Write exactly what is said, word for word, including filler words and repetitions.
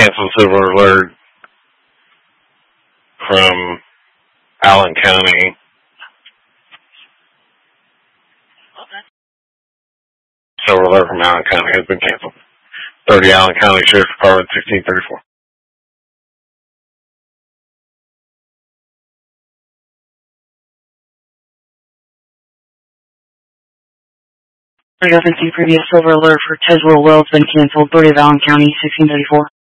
canceled silver alert from Allen County. Silver alert from Allen County has been canceled. thirty Allen County Sheriff's Department, sixteen thirty-four. Frequency previous silver alert for Tazewell Wells been canceled. thirty of Allen County, sixteen thirty-four.